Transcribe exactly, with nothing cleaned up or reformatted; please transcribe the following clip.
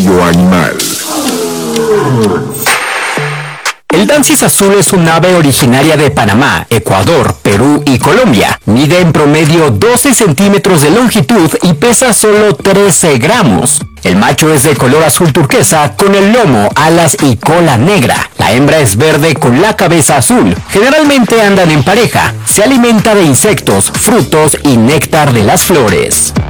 medio animal. El Dansis azul es un ave originaria de Panamá, Ecuador, Perú y Colombia. Mide en promedio doce centímetros de longitud y pesa solo trece gramos. El macho es de color azul turquesa con el lomo, alas y cola negra. La hembra es verde con la cabeza azul. Generalmente andan en pareja. Se alimenta de insectos, frutos y néctar de las flores.